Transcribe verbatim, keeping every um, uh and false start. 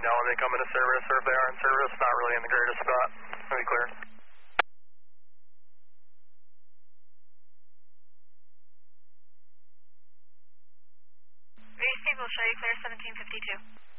know when they come into service, or if they are in service, not really in the greatest spot. That'll be clear. Receive will show you clear seventeen fifty-two.